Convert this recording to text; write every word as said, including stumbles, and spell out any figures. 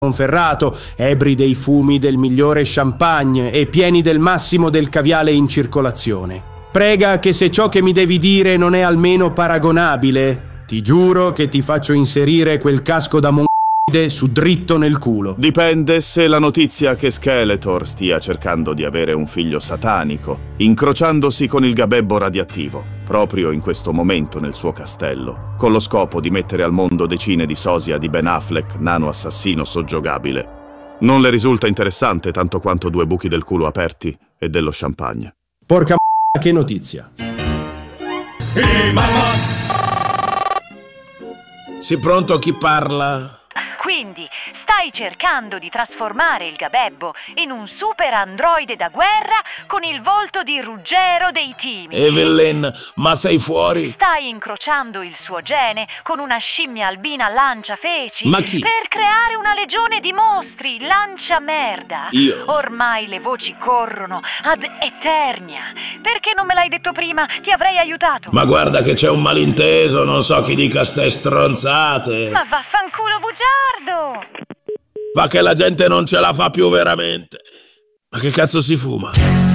Monferrato, ebri dei fumi del migliore champagne e pieni del massimo del caviale in circolazione. Prega che se ciò che mi devi dire non è almeno paragonabile, ti giuro che ti faccio inserire quel casco da mongolide su dritto nel culo. Dipende se la notizia che Skeletor stia cercando di avere un figlio satanico, incrociandosi con il gabebbo radioattivo, proprio in questo momento nel suo castello, con lo scopo di mettere al mondo decine di sosia di Ben Affleck, nano assassino soggiogabile. Non le risulta interessante tanto quanto due buchi del culo aperti e dello champagne. Porca m***a, che notizia! Ehi, mamma! Sei pronto? Chi parla? Quindi stai cercando di trasformare il gabebbo in un super androide da guerra con il volto di Ruggero dei Timi. Evelyn, ma sei fuori? Stai incrociando il suo gene con una scimmia albina lanciafeci Ma chi? per creare una legione di mostri lanciamerda. Io? Ormai le voci corrono ad Eternia. Perché non me l'hai detto prima? Ti avrei aiutato. Ma guarda che c'è un malinteso, non so chi dica ste stronzate. Ma vaffanculo bugiardo! Va che la gente non ce la fa più veramente. Ma che cazzo si fuma?